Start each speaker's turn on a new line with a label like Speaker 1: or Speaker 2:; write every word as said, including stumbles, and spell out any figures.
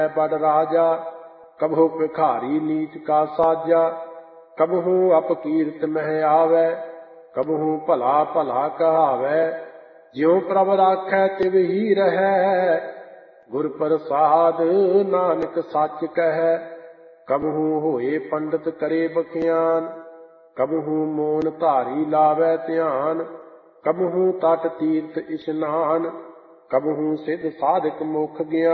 Speaker 1: बड़ राजा, कबहु भिखारी नीच का साजा। कबहू अपकीर्त मह आवे, कबहू भला भला कहावे। ज्यों प्रभ राखै तिव ही रहै, गुर प्रसाद नानक सच कहै। कबहू होए पंडित करे बखियान, कबहू मोन धारी लावै ध्यान। कबहू तट तीर्थ इशनान, कबहू सिद्ध साधक मुख ज्ञान।